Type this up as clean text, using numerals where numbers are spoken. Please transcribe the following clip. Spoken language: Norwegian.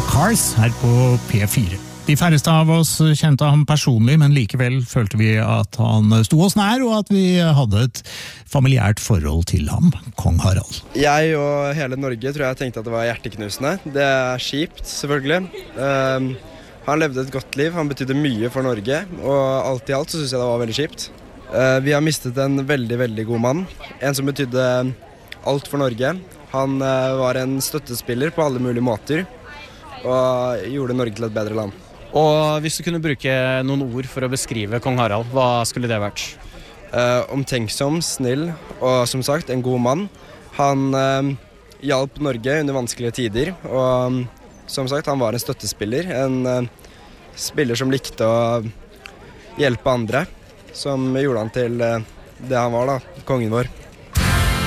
Cars her på P4. De færreste av oss kjente ham personlig, men likevel følte vi at han sto oss nær, og at vi hadde et familiært forhold til ham, kong Harald. Jeg og hele Norge tror jeg tenkte at det var hjerteknusende. Det er kjipt, selvfølgelig. Han levde et godt liv, han betydde mye for Norge, og alt i alt så synes jeg det var veldig kjipt. Vi har mistet en veldig, veldig god mann, en som betydde alt for Norge. Han var en støttespiller på alle mulige måter, og gjorde Norge til et bedre land. Og hvis du kunne bruke noen ord for å beskrive kong Harald, hva skulle det vært? Omtenksom, snill og som sagt en god mann. Han hjalp Norge under vanskelige tider, og som sagt han var en støttespiller, en spiller som likte å hjelpe andre, som gjorde han til det han var da, kongen vår.